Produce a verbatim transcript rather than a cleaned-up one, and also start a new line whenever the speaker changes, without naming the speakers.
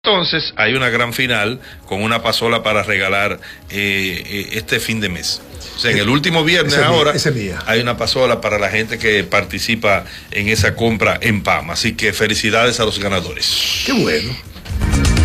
Entonces hay una gran final con una pasola para regalar eh, eh, este fin de mes. O sea, en el último viernes
ese
ahora
mía, ese mía.
hay una pasola para la gente que participa en esa compra en P A M. Así que felicidades a los ganadores.
Qué bueno.